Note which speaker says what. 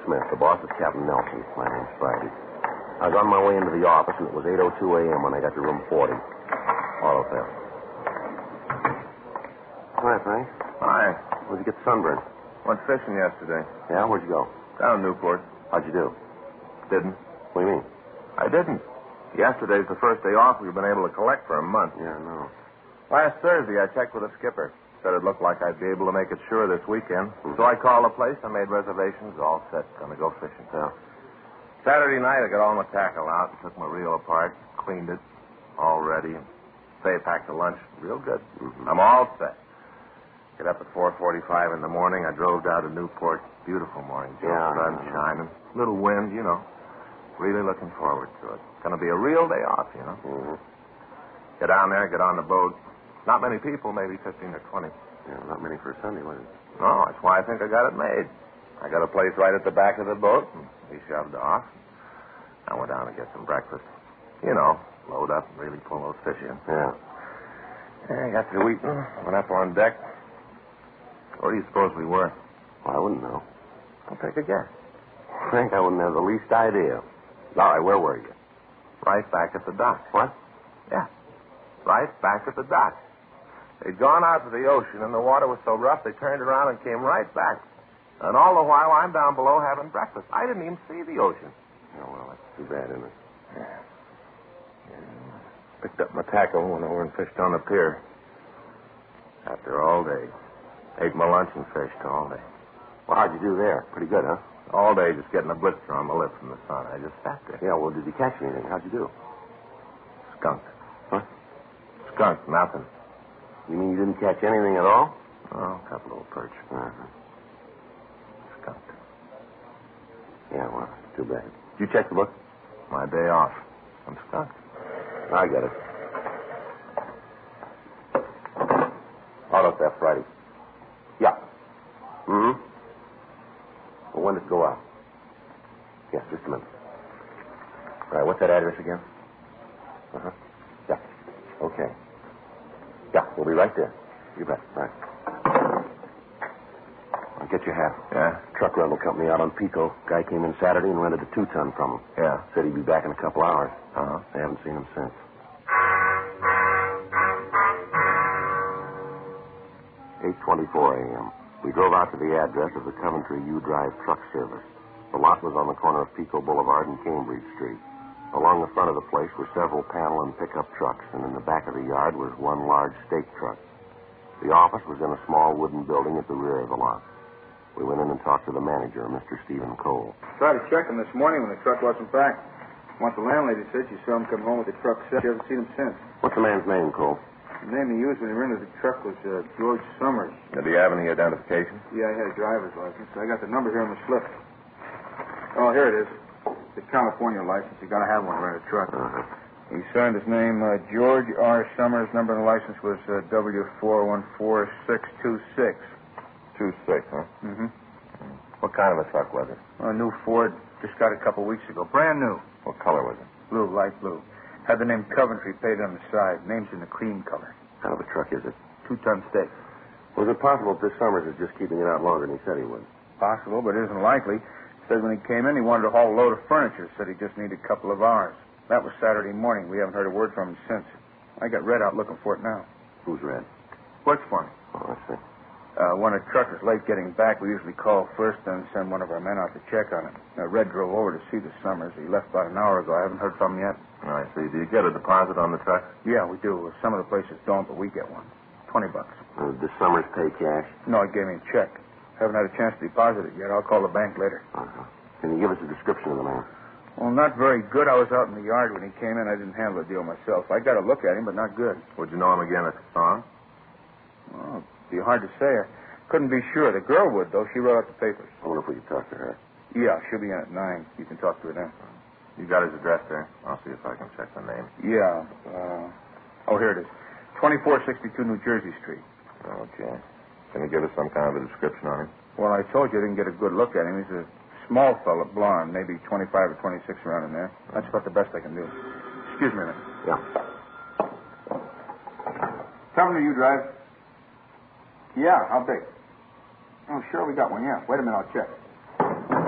Speaker 1: Smith, the boss of Captain Nelson. My name's Friday. I was on my way into the office, and it was 8:02 a.m. when I got to room 40. Auto theft. Hi, Frank.
Speaker 2: Hi.
Speaker 1: Where'd you get sunburned?
Speaker 2: Went fishing yesterday.
Speaker 1: Yeah? Where'd you go?
Speaker 2: Down Newport.
Speaker 1: How'd you do?
Speaker 2: Didn't.
Speaker 1: What do you mean?
Speaker 2: I didn't. Yesterday's the first day off we've been able to collect for a month.
Speaker 1: Yeah, no.
Speaker 2: Last Thursday, I checked with the skipper. Said it looked like I'd be able to make it sure this weekend. So I called the place. I made reservations. All set. Gonna go fishing.
Speaker 1: Yeah.
Speaker 2: Saturday night, I got all my tackle out and took my reel apart, cleaned it, all ready. And say, packed the lunch. Real good. Mm-hmm. I'm all set. Get up at 4:45 in the morning. I drove down to Newport. Beautiful morning. Sun shining. Little wind, you know. Really looking forward to it. Gonna be a real day off, you know.
Speaker 1: Mm-hmm.
Speaker 2: Get down there, get on the boat. Not many people, maybe 15 or 20.
Speaker 1: Yeah, not many for a Sunday, was it?
Speaker 2: No, that's why I think I got it made. I got a place right at the back of the boat, and we shoved off. I went down to get some breakfast. You know, load up and really pull those fish in.
Speaker 1: Yeah.
Speaker 2: I got through eating, went up on deck. Where do you suppose we were?
Speaker 1: Well, I wouldn't know.
Speaker 2: I'll take a guess.
Speaker 1: Frank, I wouldn't have the least idea. All right, where were you?
Speaker 2: Right back at the dock.
Speaker 1: What?
Speaker 2: Yeah, right back at the dock. They'd gone out to the ocean, and the water was so rough, they turned around and came right back. And all the while, I'm down below having breakfast. I didn't even see the ocean.
Speaker 1: Oh, well, that's too bad, isn't it?
Speaker 2: Yeah. Picked up my tackle, went over and fished on the pier. After all day. Ate my lunch and fished all day.
Speaker 1: Well, how'd you do there? Pretty good, huh?
Speaker 2: All day just getting a blister on my lip from the sun. I just sat there.
Speaker 1: Yeah, well, did you catch anything? How'd you do?
Speaker 2: Skunk.
Speaker 1: What?
Speaker 2: Skunk, nothing.
Speaker 1: You mean you didn't catch anything at all?
Speaker 2: Oh, a couple little perch.
Speaker 1: Uh-huh.
Speaker 2: Skunk.
Speaker 1: Yeah, well, too bad. Did you check the book?
Speaker 2: My day off. I'm skunk.
Speaker 1: I get it. Auto theft Friday. Yeah. Mm-hmm. Well, when did it go out? Yes, just a minute. All right, what's that address again? Uh-huh. Yeah. Okay. Yeah, we'll be right there. You bet. Right. I'll get your hat.
Speaker 2: Yeah?
Speaker 1: Truck rental company out on Pico. Guy came in Saturday and rented a 2-ton from him.
Speaker 2: Yeah.
Speaker 1: Said he'd be back in a couple hours.
Speaker 2: Uh-huh.
Speaker 1: They haven't seen him since. 8:24 a.m. We drove out to the address of the Coventry U-Drive truck service. The lot was on the corner of Pico Boulevard and Cambridge Street. Along the front of the place were several panel and pickup trucks, and in the back of the yard was one large stake truck. The office was in a small wooden building at the rear of the lot. We went in and talked to the manager, Mr. Stephen Cole.
Speaker 3: Tried to check him this morning when the truck wasn't back. Once the landlady said she saw him come home with the truck set. She hasn't seen him since.
Speaker 1: What's the man's name, Cole?
Speaker 3: The name he used when he rented the truck was George Summers.
Speaker 2: Did he have any identification?
Speaker 3: Yeah, he had a driver's license. I got the number here on the slip. Oh, here it is. The California license. You got to have one to rent a truck.
Speaker 1: Uh-huh.
Speaker 3: He signed his name George R. Summers. Number on the license was W414626.
Speaker 2: 26, huh?
Speaker 3: Mm-hmm.
Speaker 2: What kind of a truck was it?
Speaker 3: A new Ford. Just got it a couple weeks ago. Brand new.
Speaker 2: What color was it?
Speaker 3: Blue, light blue. Had the name Coventry painted on the side. Name's in the cream color.
Speaker 1: What kind of a truck is it?
Speaker 3: 2-ton stake.
Speaker 1: Was it possible that this Summers is just keeping it out longer than he said he would?
Speaker 3: Possible, but isn't likely. Said when he came in, he wanted to haul a load of furniture. Said he just needed a couple of hours. That was Saturday morning. We haven't heard a word from him since. I got Red out looking for it now.
Speaker 1: Who's Red?
Speaker 3: Works for me.
Speaker 1: Oh, I see.
Speaker 3: When a truck is late getting back, we usually call first, then send one of our men out to check on it. Red drove over to see the Summers. He left about an hour ago. I haven't heard from him yet.
Speaker 2: Oh, I see. Do you get a deposit on the truck?
Speaker 3: Yeah, we do. Some of the places don't, but we get one. $20.
Speaker 1: Does Summers pay cash?
Speaker 3: No, he gave me a check. Haven't had a chance to deposit it yet. I'll call the bank later.
Speaker 1: Uh-huh. Can you give us a description of the man?
Speaker 3: Well, not very good. I was out in the yard when he came in. I didn't handle the deal myself. I got a look at him, but not good.
Speaker 2: Would you know him again at the song?
Speaker 3: Well, it'd be hard to say. I couldn't be sure. The girl would, though. She wrote out the papers.
Speaker 1: I wonder if we could talk to her.
Speaker 3: Yeah, she'll be in at 9. You can talk to her then.
Speaker 2: You got his address there? I'll see if I can check the name.
Speaker 3: Yeah. Oh, here it is. 2462 New Jersey Street.
Speaker 2: Okay. Can you give us some kind of a description on him?
Speaker 3: Well, I told you I didn't get a good look at him. He's a small fellow, blonde, maybe 25 or 26 around in there. That's about the best I can do. Excuse me a minute.
Speaker 1: Yeah.
Speaker 3: Coventry U-Drive. Yeah, how big? Oh, sure, we got one, yeah. Wait a minute, I'll check.